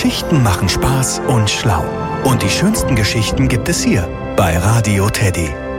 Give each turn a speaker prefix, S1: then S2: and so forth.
S1: Geschichten machen Spaß und schlau. Und die schönsten Geschichten gibt es hier bei Radio Teddy.